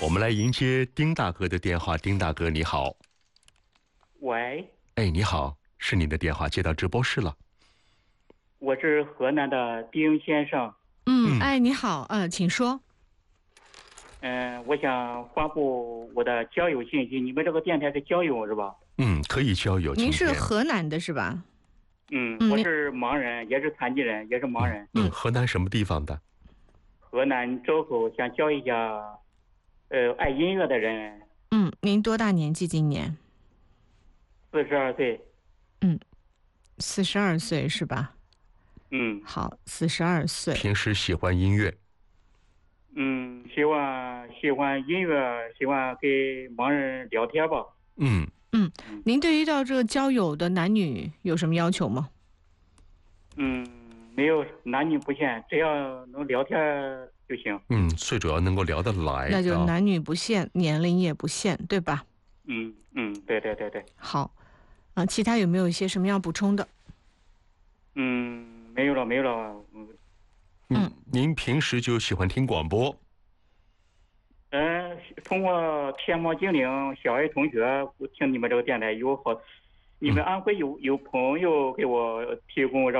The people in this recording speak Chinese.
我们来迎接丁大哥的电话。丁大哥你好。 喂。 哎，你好，是你的电话接到直播室了。 我是河南的丁先生。 哎，你好，请说。 我想发布我的交友信息。你们这个电台是交友是吧？ 可以交友。 您是河南的是吧？ 我是盲人，也是残疾人，也是盲人。 河南什么地方的？ 河南周口，想交一下，爱音乐的人。 您多大年纪？今年 42岁。 42岁是吧？好，42岁。 平时喜欢音乐？ 喜欢音乐，喜欢跟盲人聊天吧。 您对于到这个交友的男女有什么要求吗？ 没有，男女不限，只要能聊天就行。 最主要能够聊得来。 那就男女不限，年龄也不限，对吧？ 对。 好，其他有没有一些什么要补充的？ 没有了。 您平时就喜欢听广播？ 通过天猫精灵小爱同学，我听你们这个电台你们安徽有朋友给我提供让